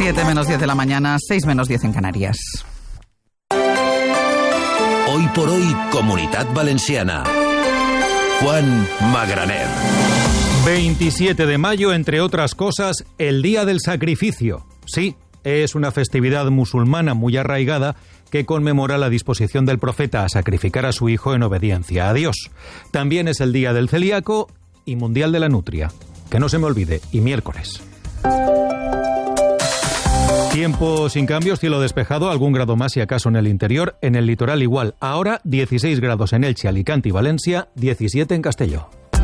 7 menos 10 de la mañana, 6 menos 10 en Canarias. Hoy por hoy, Comunitat Valenciana. Juan Magraner. 27 de mayo, entre otras cosas, el Día del Sacrificio. Sí, es una festividad musulmana muy arraigada que conmemora la disposición del profeta a sacrificar a su hijo en obediencia a Dios. También es el Día del Celíaco y Mundial de la Nutria. Que no se me olvide, y miércoles. Tiempo sin cambios, cielo despejado, algún grado más si acaso en el interior, en el litoral igual. Ahora 16 grados en Elche, Alicante y Valencia, 17 en Castelló.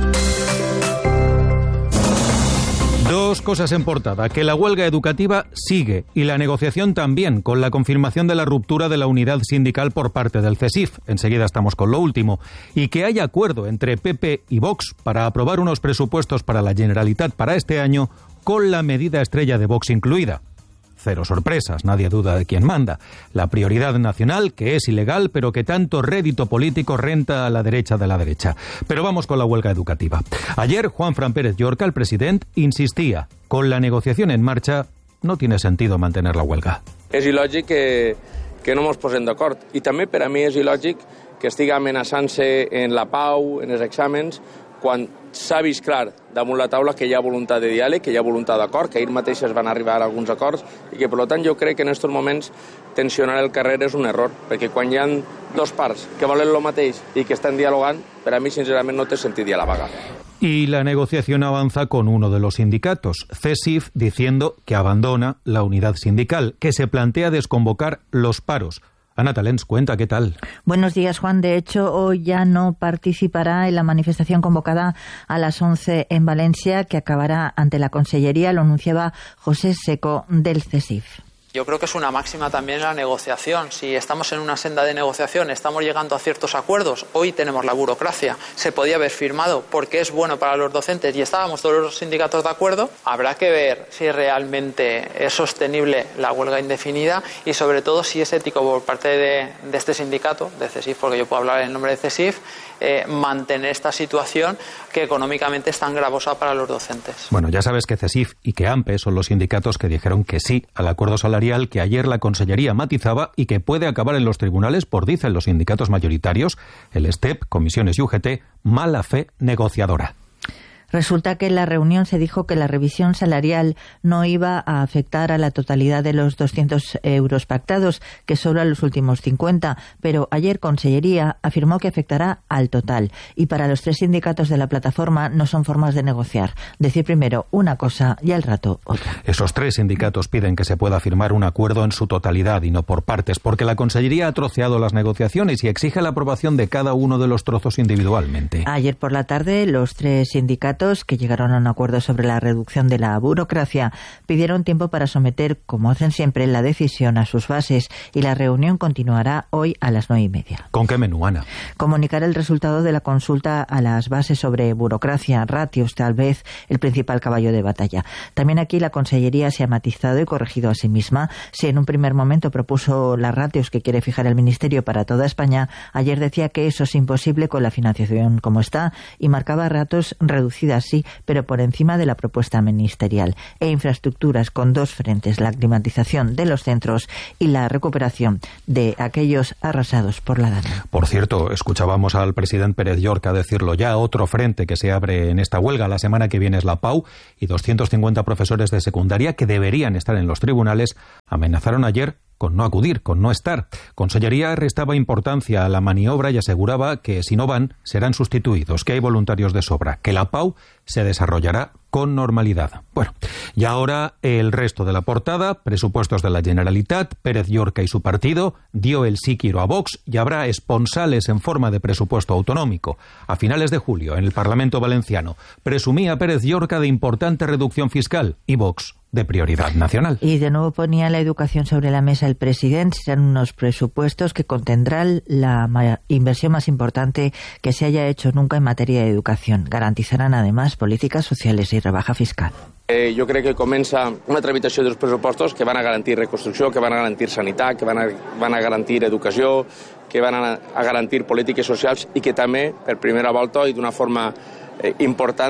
Dos cosas en portada, que la huelga educativa sigue y la negociación también, con la confirmación de la ruptura de la unidad sindical por parte del CESIF. Enseguida estamos con lo último. Y que haya acuerdo entre PP y Vox para aprobar unos presupuestos para la Generalitat para este año, con la medida estrella de Vox incluida. Cero sorpresas, nadie duda de quién manda. La prioridad nacional, que es ilegal, pero que tanto rédito político renta a la derecha de la derecha. Pero vamos con la huelga educativa. Ayer, Juanfran Pérez Llorca, el presidente, insistía, con la negociación en marcha, no tiene sentido mantener la huelga. És il·lògic que no ens posem d'acord. I també per a mi és il·lògic que estigui amenaçant-se en la pau, en els exàmens, quan s'ha vist clar damunt la taula que hi ha voluntat de diàleg, que hi ha voluntat d'acord, que ahir mateix es van arribar a alguns acords i que, per tant, jo crec que en aquests moments tensionar el carrer és un error, perquè quan hi ha dos parts que volen el mateix i que estan dialogant, per a mi, sincerament, no té sentit ja la vaga. Y la negociación avanza con uno de los sindicatos, CESIF, diciendo que abandona la unidad sindical, que se plantea desconvocar los paros. Ana Talens, cuenta, ¿qué tal? Buenos días, Juan. De hecho, hoy ya no participará en la manifestación convocada a las 11 en Valencia, que acabará ante la Consellería, lo anunciaba José Seco del CESIF. Yo creo que es una máxima también la negociación. Si estamos en una senda de negociación, estamos llegando a ciertos acuerdos, hoy tenemos la burocracia, se podía haber firmado porque es bueno para los docentes y estábamos todos los sindicatos de acuerdo. Habrá que ver si realmente es sostenible la huelga indefinida y sobre todo si es ético por parte de este sindicato, de CESIF, porque yo puedo hablar en nombre de CESIF, mantener esta situación que económicamente es tan gravosa para los docentes. Bueno, ya sabes que CESIF y que AMPE son los sindicatos que dijeron que sí al acuerdo salarial que ayer la Consellería matizaba y que puede acabar en los tribunales por, dicen los sindicatos mayoritarios, el STEP, Comisiones y UGT, mala fe negociadora. Resulta que en la reunión se dijo que la revisión salarial no iba a afectar a la totalidad de los 200 euros pactados, que solo a los últimos 50, pero ayer Consellería afirmó que afectará al total. Y para los tres sindicatos de la plataforma no son formas de negociar. Decir primero una cosa y al rato otra. Esos tres sindicatos piden que se pueda firmar un acuerdo en su totalidad y no por partes, porque la Consellería ha troceado las negociaciones y exige la aprobación de cada uno de los trozos individualmente. Ayer por la tarde los tres sindicatos que llegaron a un acuerdo sobre la reducción de la burocracia pidieron tiempo para someter, como hacen siempre, la decisión a sus bases y la reunión continuará hoy a las 9:30. ¿Con qué menú, Ana? Comunicar el resultado de la consulta a las bases sobre burocracia, ratios, tal vez el principal caballo de batalla. También aquí la Consellería se ha matizado y corregido a sí misma. Si en un primer momento propuso las ratios que quiere fijar el Ministerio para toda España, ayer decía que eso es imposible con la financiación como está y marcaba ratios reducidos sí, pero por encima de la propuesta ministerial, e infraestructuras con dos frentes, la climatización de los centros y la recuperación de aquellos arrasados por la dana. Por cierto, escuchábamos al presidente Pérez Llorca decirlo ya, otro frente que se abre en esta huelga la semana que viene es la PAU, y 250 profesores de secundaria que deberían estar en los tribunales amenazaron ayer con no acudir, con no estar. Consellería restaba importancia a la maniobra y aseguraba que si no van, serán sustituidos, que hay voluntarios de sobra, que la PAU se desarrollará con normalidad. Bueno, y ahora el resto de la portada, presupuestos de la Generalitat, Pérez Llorca y su partido, dio el sí quiero a Vox y habrá esponsales en forma de presupuesto autonómico. A finales de julio, en el Parlamento valenciano, presumía Pérez Llorca de importante reducción fiscal y Vox de prioridad nacional. Y de nuevo ponía la educación sobre la mesa el presidente. Serán unos presupuestos que contendrán la inversión más importante que se haya hecho nunca en materia de educación. Garantizarán además políticas sociales y rebaja fiscal. Jo crec que comença una tramitació dels pressupostos que van a garantir reconstrucció, que van a garantir sanitat, que van a garantir educació, que van a garantir polítiques socials i que també, per primera volta i d'una forma important,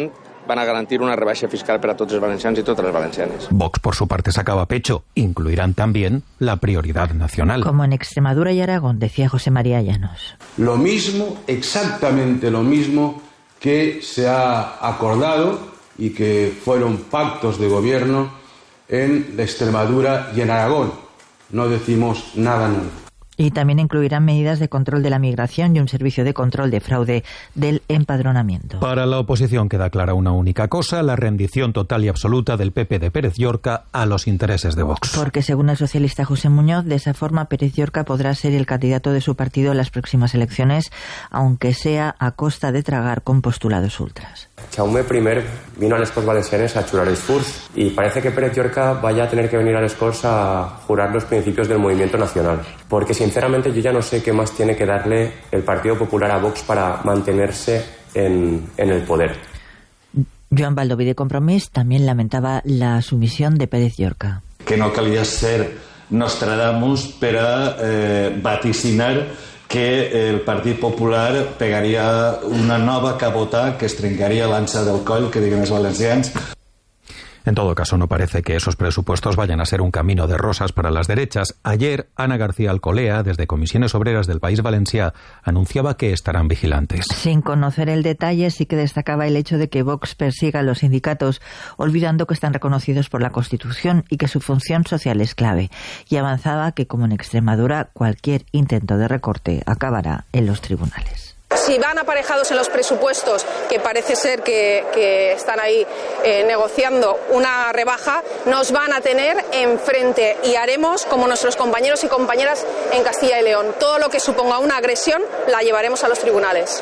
van a garantir una rebaixa fiscal per a tots els valencians i totes les valencianes. Vox, por su parte, sacaba pecho. Incluirán también la prioridad nacional. Como en Extremadura y Aragón, decía José María Llanos. Lo mismo, exactamente lo mismo que se ha acordado y que fueron pactos de gobierno en Extremadura y en Aragón. No decimos nada nuevo. Y también incluirán medidas de control de la migración y un servicio de control de fraude del empadronamiento. Para la oposición queda clara una única cosa: la rendición total y absoluta del PP de Pérez Llorca a los intereses de Vox. Porque según el socialista José Muñoz, de esa forma Pérez Llorca podrá ser el candidato de su partido en las próximas elecciones, aunque sea a costa de tragar con postulados ultras. Jaume I vino a les Corts Valencianes a jurar els furs y parece que Pérez Llorca vaya a tener que venir a les Corts a jurar los principios del movimiento nacional. Porque sinceramente yo ya no sé qué más tiene que darle el Partido Popular a Vox para mantenerse en el poder. Joan Baldoví de Compromís también lamentaba la sumisión de Pérez Llorca. Que no calia ser Nostradamus per a vaticinar que el Partit Popular pegaria una nova cabota que es trencaria l'ansa del coll, que diguem els valencians. En todo caso, no parece que esos presupuestos vayan a ser un camino de rosas para las derechas. Ayer, Ana García Alcolea, desde Comisiones Obreras del País Valencià, anunciaba que estarán vigilantes. Sin conocer el detalle, sí que destacaba el hecho de que Vox persiga a los sindicatos, olvidando que están reconocidos por la Constitución y que su función social es clave. Y avanzaba que, como en Extremadura, cualquier intento de recorte acabará en los tribunales. Si van aparejados en los presupuestos, que parece ser que están ahí negociando una rebaja, nos van a tener enfrente y haremos como nuestros compañeros y compañeras en Castilla y León. Todo lo que suponga una agresión la llevaremos a los tribunales.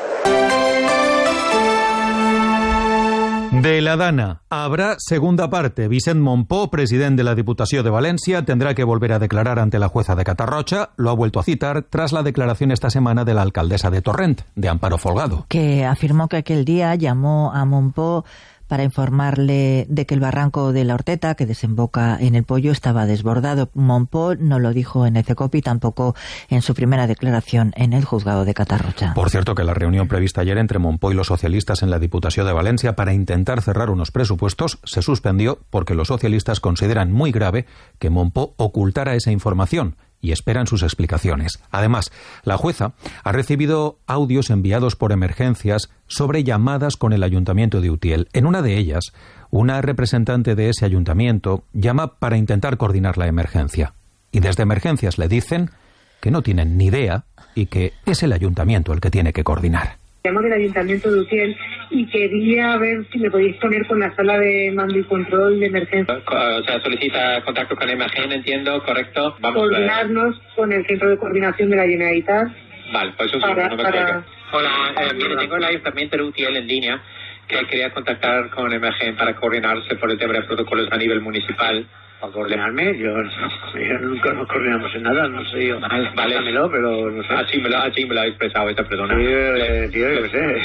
De la Dana habrá segunda parte. Vicent Mompó, presidente de la Diputació de Valencia, tendrá que volver a declarar ante la jueza de Catarroja. Lo ha vuelto a citar tras la declaración esta semana de la alcaldesa de Torrent, de Amparo Folgado, que afirmó que aquel día llamó a Mompó para informarle de que el barranco de la Horteta, que desemboca en el Pollo, estaba desbordado. Mompó no lo dijo en ECECOP y tampoco en su primera declaración en el juzgado de Catarroja. Por cierto, que la reunión prevista ayer entre Mompó y los socialistas en la Diputació de Valencia para intentar cerrar unos presupuestos se suspendió porque los socialistas consideran muy grave que Mompó ocultara esa información y esperan sus explicaciones. Además, la jueza ha recibido audios enviados por Emergencias sobre llamadas con el Ayuntamiento de Utiel. En una de ellas, una representante de ese ayuntamiento llama para intentar coordinar la emergencia. Y desde Emergencias le dicen que no tienen ni idea y que es el ayuntamiento el que tiene que coordinar. Llamo del Ayuntamiento de Utiel y quería ver si me podéis poner con la sala de mando y control de emergencia. O sea, solicita contacto con la imagen, entiendo, correcto. Vamos coordinarnos con el Centro de Coordinación de la Generalitat. Vale, pues eso no me cuelga. Hola, mire, tengo el Ayuntamiento de Utiel en línea, que quería contactar con Emergen para coordinarse por el tema de protocolos a nivel municipal. ¿Para coordinarme? Yo nunca nos coordinamos en nada, no sé yo. Vale, pero no sé. Así me lo ha expresado esta persona. Sí, yo qué sé.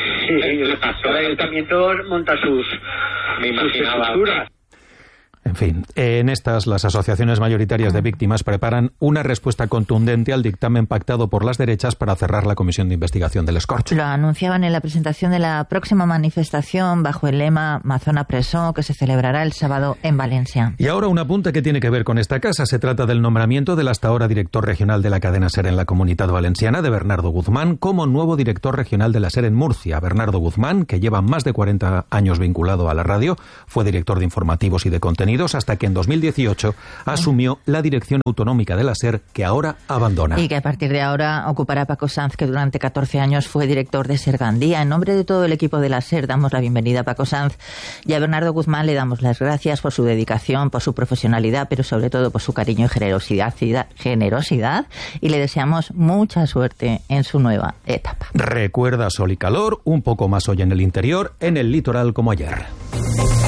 El ayuntamiento monta sus estructuras. En fin, en estas las asociaciones mayoritarias de víctimas preparan una respuesta contundente al dictamen pactado por las derechas para cerrar la comisión de investigación del Escorch. Lo anunciaban en la presentación de la próxima manifestación bajo el lema Mazona Presó, que se celebrará el sábado en Valencia. Y ahora un apunte que tiene que ver con esta casa. Se trata del nombramiento del hasta ahora director regional de la cadena SER en la Comunitat Valenciana, de Bernardo Guzmán, como nuevo director regional de la SER en Murcia. Bernardo Guzmán, que lleva más de 40 años vinculado a la radio, fue director de informativos y de contenidos hasta que en 2018 asumió la dirección autonómica de la SER, que ahora abandona. Y que a partir de ahora ocupará Paco Sanz, que durante 14 años fue director de SER Gandía. En nombre de todo el equipo de la SER damos la bienvenida a Paco Sanz, y a Bernardo Guzmán le damos las gracias por su dedicación, por su profesionalidad, pero sobre todo por su cariño y generosidad, y le deseamos mucha suerte en su nueva etapa. Recuerda sol y calor, un poco más hoy en el interior, en el litoral como ayer.